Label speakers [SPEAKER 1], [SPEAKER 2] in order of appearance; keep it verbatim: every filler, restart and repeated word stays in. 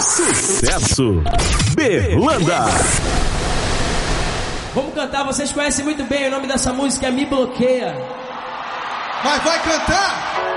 [SPEAKER 1] Sucesso Berlanda.
[SPEAKER 2] Vamos cantar, vocês conhecem muito bem o nome dessa música, é Me Bloqueia.
[SPEAKER 3] Mas vai cantar?